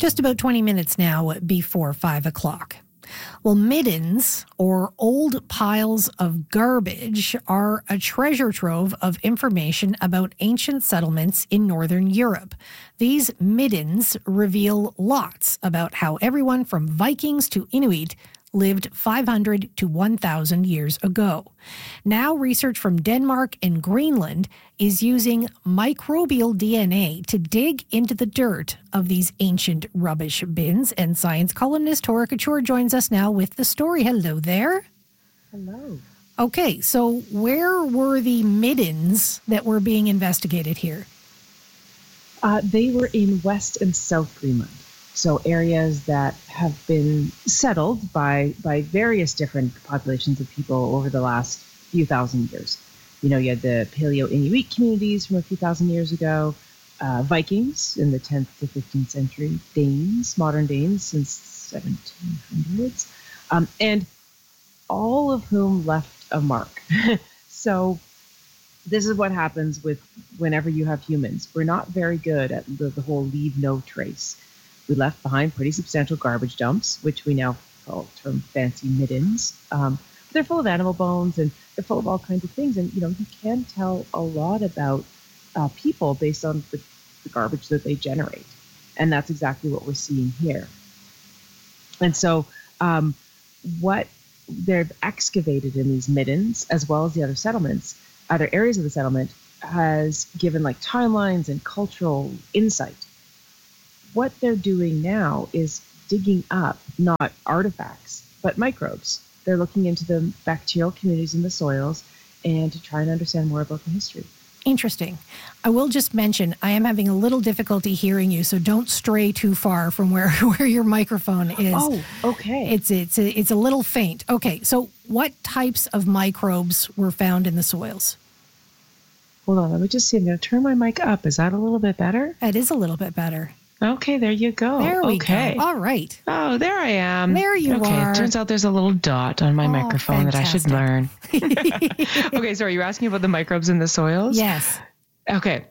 Just about 20 minutes now before 5 o'clock. Well, middens, or old piles of garbage, are a treasure trove of information about ancient settlements in Northern Europe. These middens reveal lots about how everyone from Vikings to Inuit lived 500 to 1,000 years ago. Now, research from Denmark and Greenland is using microbial DNA to dig into the dirt of these ancient rubbish bins. And science columnist Tora Couture joins us now with the story. Hello there. Hello. Okay, so where were the middens that were being investigated here? They were in West and South Greenland. So areas that have been settled by various different populations of people over the last few thousand years. You know, you had the Paleo-Inuit communities from a few thousand years ago, Vikings in the 10th to 15th century, Danes, modern Danes since 1700s, and all of whom left a mark. So this is what happens with whenever you have humans. We're not very good at the whole leave no trace. We left behind pretty substantial garbage dumps, which we now call term fancy middens. They're full of animal bones and they're full of all kinds of things. And, you know, you can tell a lot about people based on the garbage that they generate. And that's exactly what we're seeing here. And so what they've excavated in these middens, as well as the other settlements, other areas of the settlement, has given like timelines and cultural insight. What they're doing now is digging up not artifacts, but microbes. They're looking into the bacterial communities in the soils and to try and understand more about the history. Interesting. I will just mention, I am having a little difficulty hearing you, so don't stray too far from where your microphone is. Oh, okay. It's a little faint. Okay, so what types of microbes were found in the soils? Hold on, let me just see. I'm going to turn my mic up. Is that a little bit better? It is a little bit better. Okay, there you go. There we go. All right. Oh, there I am. There you are. Okay, turns out there's a little dot on my microphone fantastic. that I should learn. Okay, so are you asking about the microbes in the soils? Yes. Okay.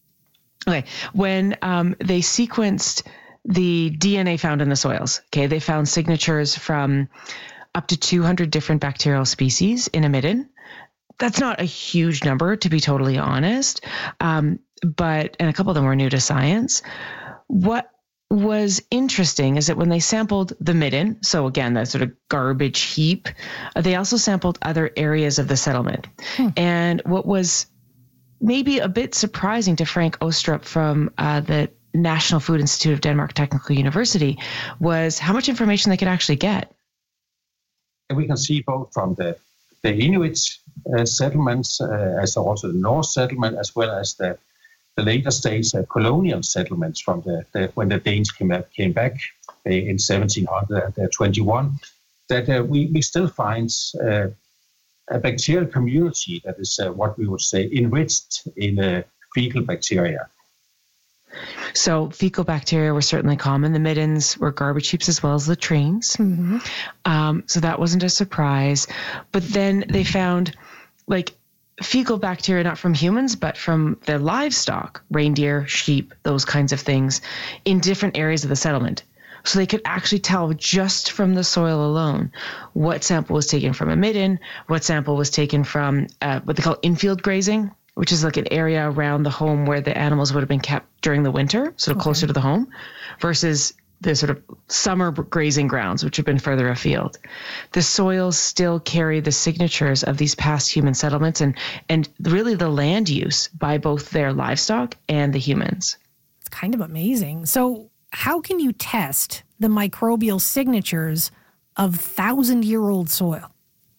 When they sequenced the DNA found in the soils, okay, they found signatures from up to 200 different bacterial species in a midden. That's not a huge number, to be totally honest, and a couple of them were new to science. What was interesting is that when they sampled the midden, so again, that sort of garbage heap, they also sampled other areas of the settlement. And what was maybe a bit surprising to Frank Ostrup from the National Food Institute of Denmark Technical University was how much information they could actually get. And we can see both from the Inuit settlements, as also the Norse settlement, as well as the later stage colonial settlements from when the Danes came back in 1721, that we still find a bacterial community that is what we would say enriched in fecal bacteria. So fecal bacteria were certainly common. The middens were garbage heaps as well as latrines. Mm-hmm. So that wasn't a surprise. But then they found fecal bacteria, not from humans, but from their livestock, reindeer, sheep, those kinds of things, in different areas of the settlement. So they could actually tell just from the soil alone what sample was taken from a midden, what sample was taken from what they call infield grazing, which is like an area around the home where the animals would have been kept during the winter, sort of closer to the home, versus the sort of summer grazing grounds, which have been further afield. The soils still carry the signatures of these past human settlements and really the land use by both their livestock and the humans. It's kind of amazing. So how can you test the microbial signatures of 1,000-year-old soil?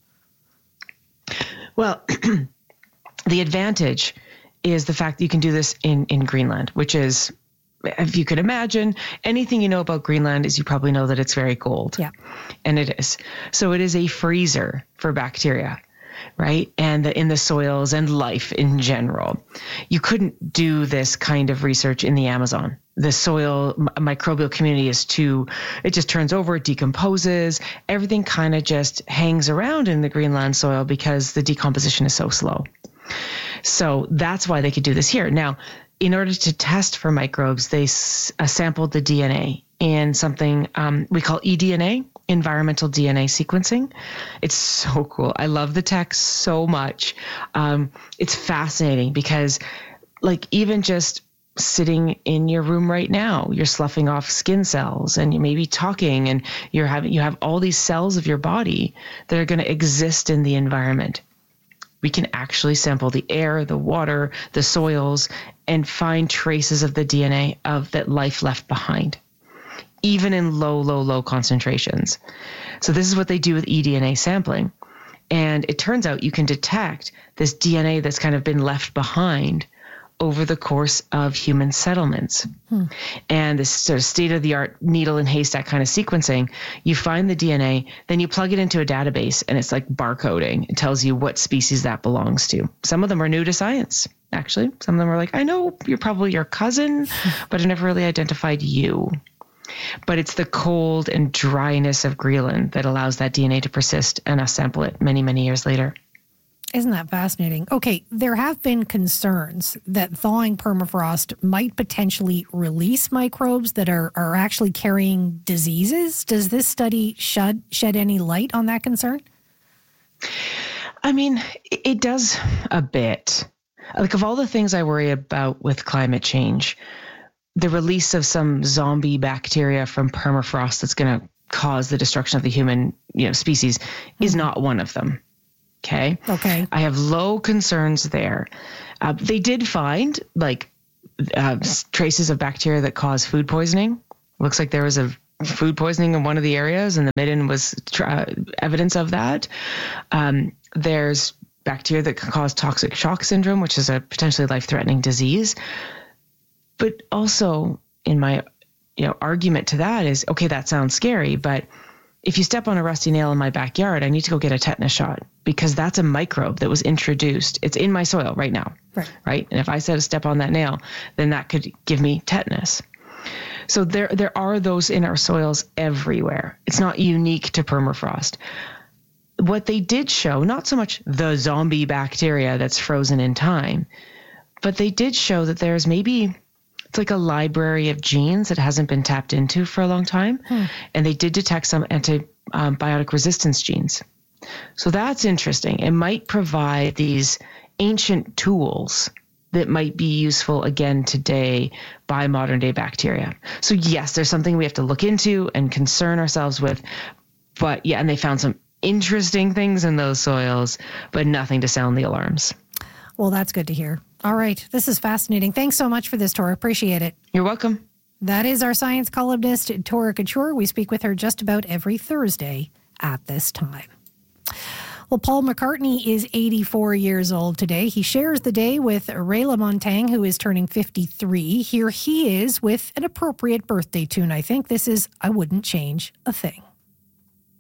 Well, the advantage is the fact that you can do this in Greenland, which is, if you could imagine, anything you know about Greenland is you probably know that it's very cold. Yeah. And it is. So it is a freezer for bacteria, right? And in the soils and life in general. You couldn't do this kind of research in the Amazon. The soil microbial community it just turns over, it decomposes. Everything kind of just hangs around in the Greenland soil because the decomposition is so slow. So that's why they could do this here. Now, in order to test for microbes, they sampled the DNA in something we call eDNA, environmental DNA sequencing. It's so cool. I love the text so much. It's fascinating because, like, even just sitting in your room right now, you're sloughing off skin cells, and you may be talking, and you have all these cells of your body that are going to exist in the environment. We can actually sample the air, the water, the soils, and find traces of the DNA of that life left behind, even in low concentrations. So this is what they do with eDNA sampling. And it turns out you can detect this DNA that's kind of been left behind over the course of human settlements. And this sort of state-of-the-art needle and haystack kind of sequencing, you find the DNA, then you plug it into a database, and it's like barcoding. It tells you what species that belongs to. Some of them are new to science, actually. Some of them are like, I know you're probably your cousin, but I never really identified you. But it's the cold and dryness of Greenland that allows that DNA to persist and us sample it many, many years later. Isn't that fascinating? Okay, there have been concerns that thawing permafrost might potentially release microbes that are actually carrying diseases. Does this study shed any light on that concern? I mean, it does a bit. Like, of all the things I worry about with climate change, the release of some zombie bacteria from permafrost that's going to cause the destruction of the human, species is not one of them. Okay. I have low concerns there. They did find traces of bacteria that cause food poisoning. Looks like there was a food poisoning in one of the areas, and the midden was evidence of that. There's bacteria that can cause toxic shock syndrome, which is a potentially life-threatening disease. But also, in my argument to that is, okay, that sounds scary, but if you step on a rusty nail in my backyard, I need to go get a tetanus shot because that's a microbe that was introduced. It's in my soil right now, right? And if I step on that nail, then that could give me tetanus. So there are those in our soils everywhere. It's not unique to permafrost. What they did show, not so much the zombie bacteria that's frozen in time, but they did show that there's maybe... It's like a library of genes that hasn't been tapped into for a long time. And they did detect some antibiotic resistance genes. So that's interesting. It might provide these ancient tools that might be useful again today by modern day bacteria. So yes, there's something we have to look into and concern ourselves with. But yeah, and they found some interesting things in those soils, but nothing to sound the alarms. Well, that's good to hear. All right. This is fascinating. Thanks so much for this, Tora. Appreciate it. You're welcome. That is our science columnist, Tora Couture. We speak with her just about every Thursday at this time. Well, Paul McCartney is 84 years old today. He shares the day with Rayla Montang, who is turning 53. Here he is with an appropriate birthday tune, I think. This is I Wouldn't Change a Thing.